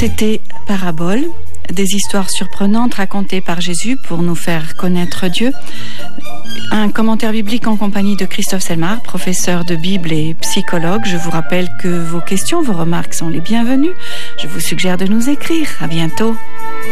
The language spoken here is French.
C'était Parabole, des histoires surprenantes racontées par Jésus pour nous faire connaître Dieu. Un commentaire biblique en compagnie de Christophe Selmar, professeur de Bible et psychologue. Je vous rappelle que vos questions, vos remarques sont les bienvenues. Je vous suggère de nous écrire. À bientôt.